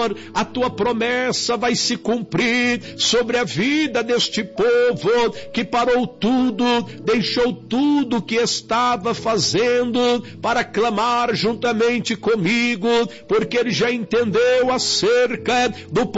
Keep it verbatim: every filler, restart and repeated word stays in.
Senhor, a tua promessa vai se cumprir sobre a vida deste povo que parou tudo, deixou tudo que estava fazendo para clamar juntamente comigo, porque ele já entendeu acerca do